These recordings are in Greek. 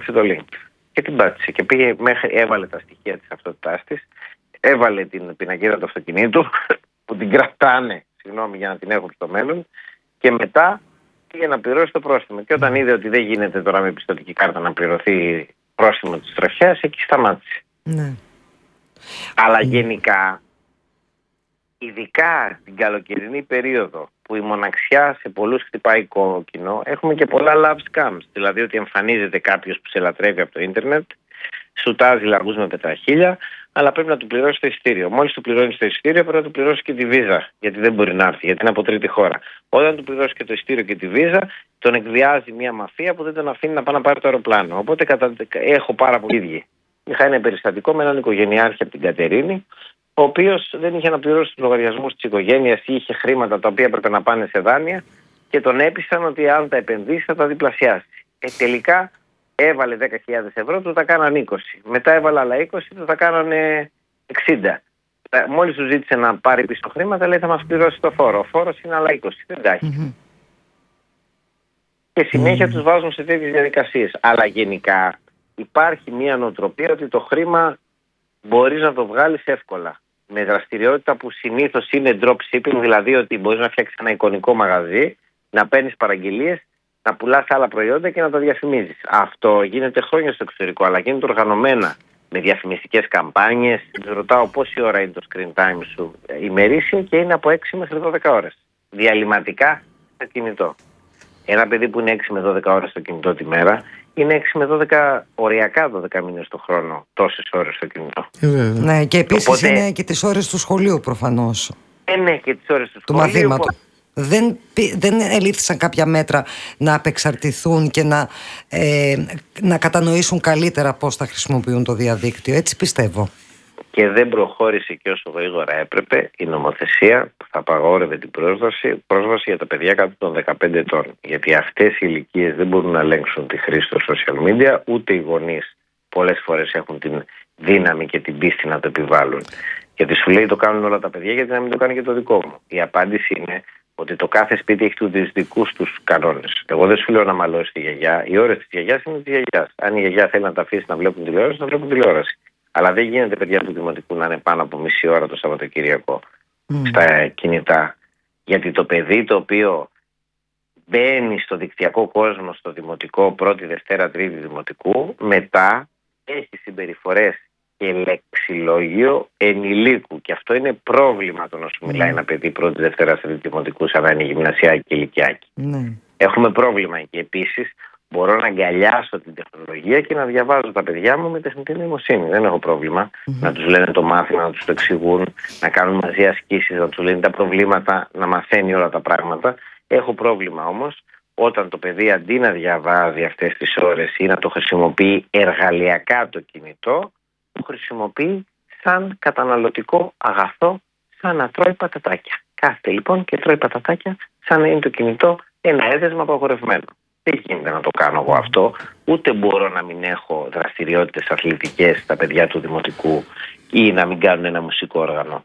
πάτησε το link. Και την πάτησε. Και πήγε έβαλε τα στοιχεία της ταυτότητάς της, έβαλε την πινακίδα του αυτοκινήτου, που την κρατάνε, για να την έχουν στο μέλλον, και μετά πήγε να πληρώσει το πρόστιμο. Και όταν είδε ότι δεν γίνεται τώρα με πιστωτική κάρτα να πληρωθεί πρόστιμο της τροχιάς, εκεί σταμάτησε. Ναι. Αλλά γενικά, ειδικά την καλοκαιρινή περίοδο που η μοναξιά σε πολλούς χτυπάει κόκκινο, έχουμε και πολλά love scams. Δηλαδή ότι εμφανίζεται κάποιος που σε λατρεύει από το ίντερνετ, σου τάζει λαγούς με πετραχίλια, αλλά πρέπει να του πληρώσει το εισιτήριο. Μόλις του πληρώνει το εισιτήριο, πρέπει να του πληρώσει και τη βίζα, γιατί δεν μπορεί να έρθει, γιατί είναι από τρίτη χώρα. Όταν του πληρώσει και το εισιτήριο και τη βίζα, τον εκβιάζει μια μαφία που δεν τον αφήνει να πάει να πάρει το αεροπλάνο. Οπότε έχω πάρα πολύ ίδιοι. Είχα ένα περιστατικό με έναν οικογενειάρχη από την Κατερίνη, ο οποίος δεν είχε να πληρώσει τους λογαριασμούς της οικογένειας ή είχε χρήματα τα οποία έπρεπε να πάνε σε δάνεια και τον έπεισαν ότι αν τα επενδύσει θα τα διπλασιάσει. Τελικά έβαλε 10.000 ευρώ, του τα κάναν 20. Μετά έβαλε άλλα 20, του τα κάνανε 60. Μόλις του ζήτησε να πάρει πίσω χρήματα, λέει θα μας πληρώσει το φόρο. Ο φόρος είναι άλλα 20, δεν τα έχει. Και συνέχεια τους βάζουν σε τέτοιες διαδικασίες. Αλλά γενικά υπάρχει μια νοοτροπία ότι το χρήμα μπορείς να το βγάλεις εύκολα. Με δραστηριότητα που συνήθως είναι dropshipping, δηλαδή ότι μπορείς να φτιάξεις ένα εικονικό μαγαζί, να παίρνεις παραγγελίες, να πουλάς άλλα προϊόντα και να τα διαφημίζεις. Αυτό γίνεται χρόνια στο εξωτερικό, αλλά γίνεται οργανωμένα με διαφημιστικές καμπάνιες. Τους ρωτάω πόση ώρα είναι το screen time σου ημερήσιο και είναι από 6 μέχρι 12 ώρες. Διαλυματικά στο κινητό. Ένα παιδί που είναι 6 με 12 ώρες στο κινητό τη μέρα, είναι 6 με 12, οριακά 12 μήνες το χρόνο, τόσες ώρες στο κινητό. Ναι, και επίσης οπότε είναι και τις ώρες του σχολείου προφανώς. Ναι, και τις ώρες του σχολείου. Μαθήματος. Δεν ελήφθησαν κάποια μέτρα να απεξαρτηθούν και να κατανοήσουν καλύτερα πώς θα χρησιμοποιούν το διαδίκτυο, έτσι πιστεύω. Και δεν προχώρησε και όσο γρήγορα έπρεπε η νομοθεσία που θα απαγόρευε την πρόσβαση για τα παιδιά κάτω των 15 ετών. Γιατί αυτές οι ηλικίες δεν μπορούν να ελέγξουν τη χρήση των social media, ούτε οι γονείς πολλές φορές έχουν την δύναμη και την πίστη να το επιβάλλουν. Γιατί σου λέει το κάνουν όλα τα παιδιά, γιατί να μην το κάνει και το δικό μου. Η απάντηση είναι ότι το κάθε σπίτι έχει τους δικούς τους κανόνες. Εγώ δεν σου λέω να μαλώσει τη γιαγιά. Οι ώρες της γιαγιάς είναι της γιαγιάς. Αν η γιαγιά θέλει να τα αφήσει να βλέπουν τηλεόραση, να βλέπουν τηλεόραση. Αλλά δεν γίνεται παιδιά του δημοτικού να είναι πάνω από μισή ώρα το Σαββατοκύριακο στα κινητά. Γιατί το παιδί το οποίο μπαίνει στο δικτυακό κόσμο, στο δημοτικό, πρώτη, Δευτέρα, Τρίτη δημοτικού, μετά έχει συμπεριφορές και λεξιλόγιο ενηλίκου. Και αυτό είναι πρόβλημα το να σου μιλάει ένα παιδί πρώτη, Δευτέρα, Τρίτη δημοτικού, σαν να είναι γυμνασιάκι και ηλικιάκι. Έχουμε πρόβλημα εκεί. Επίσης, μπορώ να αγκαλιάσω την τεχνολογία και να διαβάζω τα παιδιά μου με τεχνητή νοημοσύνη. Δεν έχω πρόβλημα να τους λένε το μάθημα, να τους το εξηγούν, να κάνουν μαζί ασκήσεις, να τους λένε τα προβλήματα, να μαθαίνει όλα τα πράγματα. Έχω πρόβλημα όμως όταν το παιδί αντί να διαβάζει αυτές τις ώρες ή να το χρησιμοποιεί εργαλειακά το κινητό, το χρησιμοποιεί σαν καταναλωτικό αγαθό, σαν να τρώει πατατάκια. Κάθεται λοιπόν και τρώει πατατάκια σαν να είναι το κινητό ένα έδεσμα απαγορευμένο. Δεν γίνεται να το κάνω εγώ αυτό, ούτε μπορώ να μην έχω δραστηριότητες αθλητικές στα παιδιά του δημοτικού ή να μην κάνουν ένα μουσικό όργανο.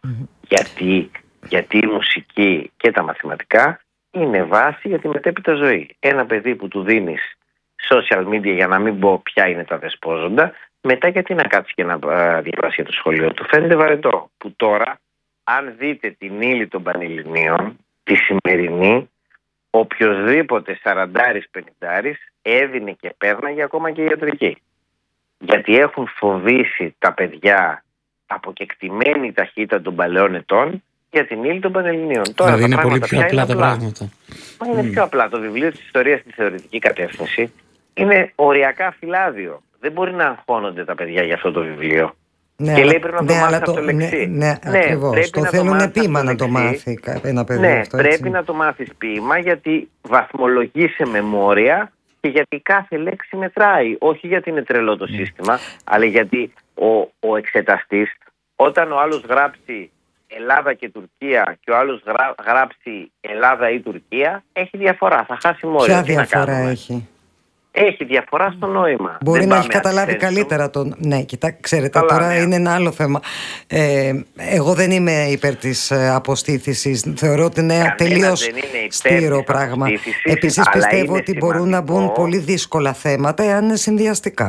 Γιατί η μουσική και τα μαθηματικά είναι βάση για τη μετέπειτα ζωή. Ένα παιδί που του δίνεις social media, για να μην πω ποια είναι τα δεσπόζοντα, μετά γιατί να κάτσει και να διαβάσει για το σχολείο του. Φαίνεται βαρετό. Που τώρα, αν δείτε την ύλη των Πανελληνίων, τη σημερινή, οποιοσδήποτε 40-50 έδινε και πέρναγε ακόμα και ιατρική. Γιατί έχουν φοβήσει τα παιδιά από κεκτημένη ταχύτητα των παλαιών ετών για την ύλη των Πανελληνίων. Τώρα είναι πολύ πιο απλά τα πράγματα. Είναι πιο απλά. Το βιβλίο της ιστορίας στη θεωρητική κατεύθυνση είναι οριακά φυλάδιο. Δεν μπορεί να αγχώνονται τα παιδιά για αυτό το βιβλίο. Ναι, και λέει πρέπει να το μάθει από το λεξί. Ναι, ακριβώς. Το θέλουν ποίημα να το μάθει ένα παιδί. Ναι, αυτό, πρέπει να το μάθεις ποίημα, γιατί βαθμολογεί σε μεμόρια και γιατί κάθε λέξη μετράει. Όχι γιατί είναι τρελό το σύστημα, αλλά γιατί ο εξεταστής, όταν ο άλλος γράψει Ελλάδα και Τουρκία και ο άλλος γράψει Ελλάδα ή Τουρκία, έχει διαφορά. Θα χάσει μόρια. Ποια διαφορά έχει? Έχει διαφορά στο νόημα. Μπορεί να έχει καταλάβει καλύτερα τον. Ναι, ξέρετε, τώρα είναι ένα άλλο θέμα. Εγώ δεν είμαι υπέρ της αποστήθησης. Θεωρώ ότι είναι τελείως στήρο πράγμα. Επίσης πιστεύω ότι μπορούν να μπουν πολύ δύσκολα θέματα εάν είναι συνδυαστικά.